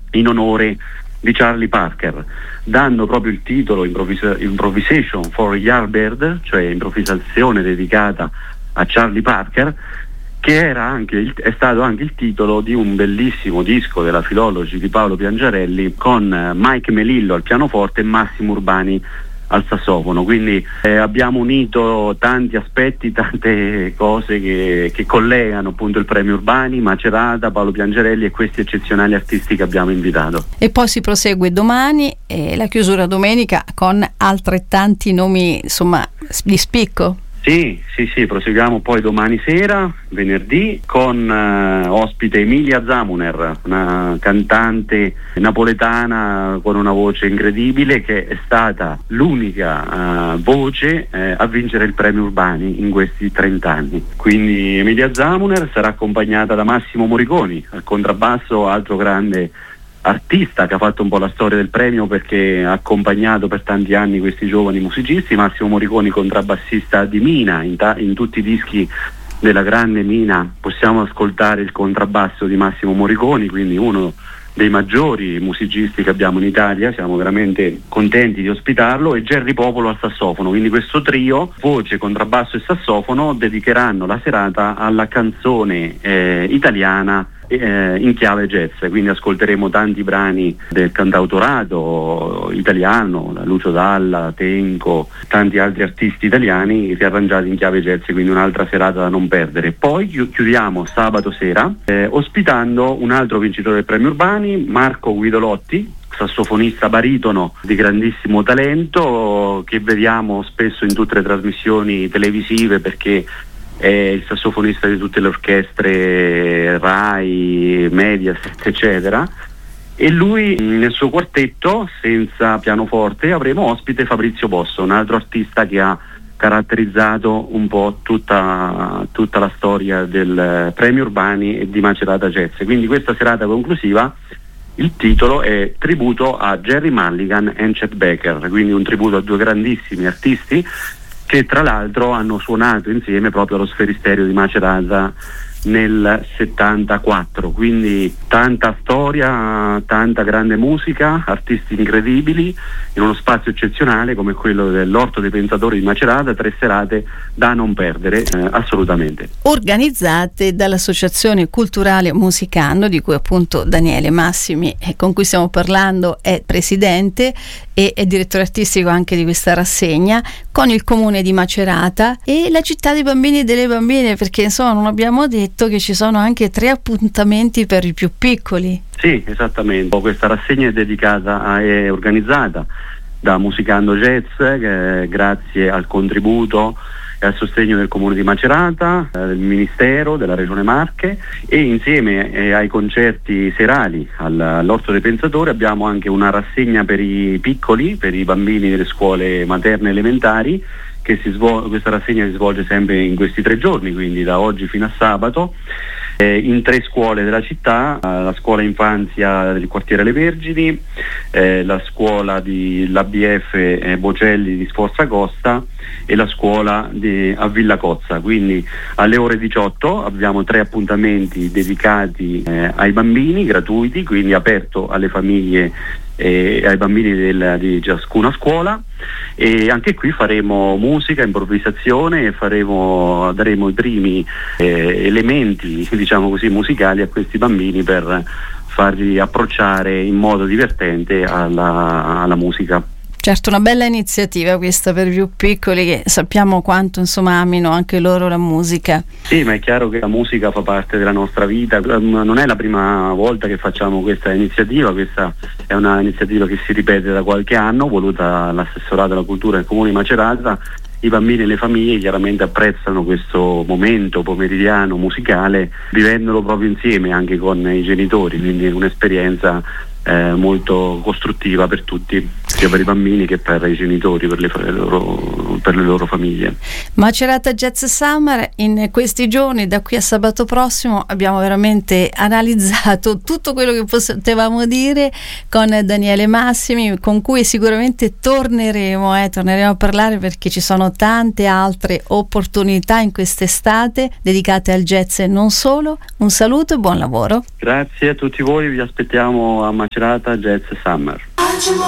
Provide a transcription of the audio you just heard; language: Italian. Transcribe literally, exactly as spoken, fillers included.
in onore di Charlie Parker, dando proprio il titolo Improvisa- Improvisation for Yardbird, cioè improvvisazione dedicata a Charlie Parker, che era anche il, è stato anche il titolo di un bellissimo disco della Philology di Paolo Piangiarelli, con Mike Melillo al pianoforte e Massimo Urbani al sassofono. Quindi eh, abbiamo unito tanti aspetti, tante cose che, che collegano appunto il premio Urbani, Macerata, Paolo Piangiarelli e questi eccezionali artisti che abbiamo invitato. E poi si prosegue domani e la chiusura domenica con altrettanti nomi, insomma, di spicco. Sì, sì, sì, proseguiamo poi domani sera, venerdì, con uh, ospite Emilia Zamuner, una cantante napoletana con una voce incredibile, che è stata l'unica uh, voce uh, a vincere il premio Urbani in questi trenta anni. Quindi Emilia Zamuner sarà accompagnata da Massimo Moriconi al contrabbasso, altro grande artista che ha fatto un po' la storia del premio, perché ha accompagnato per tanti anni questi giovani musicisti. Massimo Moriconi, contrabbassista di Mina, in, ta- in tutti i dischi della grande Mina possiamo ascoltare il contrabbasso di Massimo Moriconi, quindi uno dei maggiori musicisti che abbiamo in Italia, siamo veramente contenti di ospitarlo. E Gerry Popolo al sassofono, quindi questo trio, voce, contrabbasso e sassofono, dedicheranno la serata alla canzone eh, italiana eh, in chiave jazz, quindi ascolteremo tanti brani del cantautorato italiano, da Lucio Dalla, Tenco, tanti altri artisti italiani riarrangiati in chiave jazz, quindi un'altra serata da non perdere. Poi chiudiamo sabato sera eh, ospitando un altro vincitore del premio Urbani, Marco Guidolotti, sassofonista baritono di grandissimo talento, che vediamo spesso in tutte le trasmissioni televisive perché è il sassofonista di tutte le orchestre Rai, Mediaset, eccetera. E lui nel suo quartetto senza pianoforte avremo ospite Fabrizio Bosso, un altro artista che ha caratterizzato un po' tutta, tutta la storia del premio Urbani e di Macerata Jazz. Quindi questa serata conclusiva, il titolo è Tributo a Gerry Mulligan e Chet Baker, quindi un tributo a due grandissimi artisti che tra l'altro hanno suonato insieme proprio allo Sferisterio di Macerata nel settantaquattro, quindi tanta storia, tanta grande musica, artisti incredibili in uno spazio eccezionale come quello dell'Orto dei Pensatori di Macerata, tre serate da non perdere eh, assolutamente. Organizzate dall'Associazione Culturale Musicando, di cui appunto Daniele Massimi, eh, con cui stiamo parlando, è presidente e è direttore artistico anche di questa rassegna, con il comune di Macerata e la città dei bambini e delle bambine, perché insomma non abbiamo detto che ci sono anche tre appuntamenti per i più piccoli. Sì, esattamente. Questa rassegna è dedicata, a, è organizzata da Musicando Jazz, che grazie al contributo e al sostegno del Comune di Macerata, eh, del Ministero, della Regione Marche, e insieme eh, ai concerti serali al, all'Orto dei Pensatori abbiamo anche una rassegna per i piccoli, per i bambini delle scuole materne e elementari, che si svol- questa rassegna si svolge sempre in questi tre giorni, quindi da oggi fino a sabato, eh, in tre scuole della città, eh, la scuola infanzia del quartiere Le Vergini, eh, la scuola di l'A B F eh, Bocelli di Sforza Costa e la scuola di, a Villa Cozza. Quindi alle ore diciotto abbiamo tre appuntamenti dedicati eh, ai bambini, gratuiti, quindi aperto alle famiglie e ai bambini del, di ciascuna scuola, e anche qui faremo musica, improvvisazione e faremo, daremo i primi eh, elementi, diciamo così, musicali a questi bambini per farli approcciare in modo divertente alla, alla musica. Certo, una bella iniziativa questa per i più piccoli, che sappiamo quanto insomma amino anche loro la musica. Sì, ma è chiaro che la musica fa parte della nostra vita, non è la prima volta che facciamo questa iniziativa, questa è una iniziativa che si ripete da qualche anno, voluta dall'assessorato alla cultura del Comune di Macerata. I bambini e le famiglie chiaramente apprezzano questo momento pomeridiano musicale, vivendolo proprio insieme anche con i genitori, quindi è un'esperienza eh, molto costruttiva per tutti. sia per i bambini che per i genitori, per le, per le, loro, per le loro famiglie. Macerata Jazz Summer, in questi giorni, da qui a sabato prossimo, abbiamo veramente analizzato tutto quello che potevamo dire con Daniele Massimi, con cui sicuramente torneremo, eh, torneremo a parlare, perché ci sono tante altre opportunità in quest'estate dedicate al jazz e non solo. Un saluto e buon lavoro. Grazie a tutti voi, vi aspettiamo a Macerata Jazz Summer.